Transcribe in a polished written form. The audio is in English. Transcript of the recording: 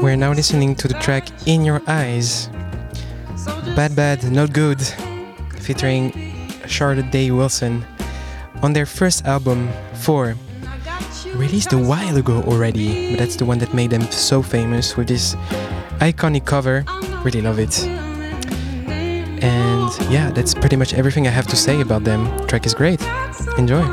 We're now listening to the track In Your Eyes, Bad Bad Not Good, featuring Charlotte Day Wilson on their first album, 4, released a while ago already, but that's the one that made them so famous with this iconic cover. Really love it. And yeah, that's pretty much everything I have to say about them. The track is great. Enjoy.